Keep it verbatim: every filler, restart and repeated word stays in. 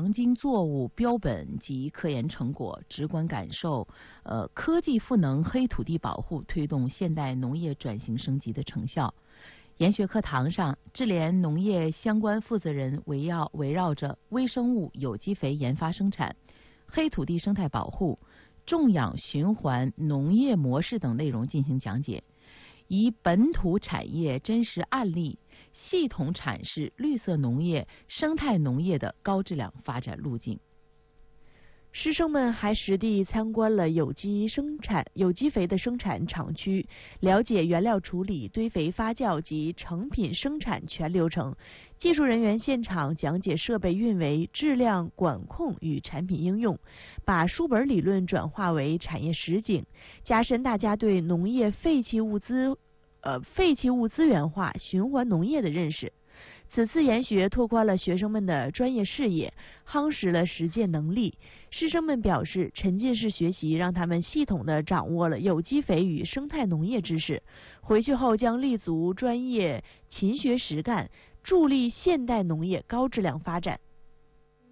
黄金作物标本及科研成果，直观感受呃科技赋能黑土地保护，推动现代农业转型升级的成效。研学课堂上，智联农业相关负责人围绕围绕着微生物有机肥研发生产、黑土地生态保护、种养循环农业模式等内容进行讲解，以本土产业真实案例系统阐释绿色农业、生态农业的高质量发展路径。 师生们还实地参观了有机生产有机肥的生产厂区，了解原料处理、堆肥发酵及成品生产全流程。技术人员现场讲解设备运维、质量管控与产品应用，把书本理论转化为产业实景，加深大家对农业废弃物资呃废弃物资源化、循环农业的认识。此次研学拓宽了学生们的专业视野，夯实了实践能力。师生们表示，沉浸式学习让他们系统地掌握了有机肥与生态农业知识，回去后将立足专业，勤学实干，助力现代农业高质量发展。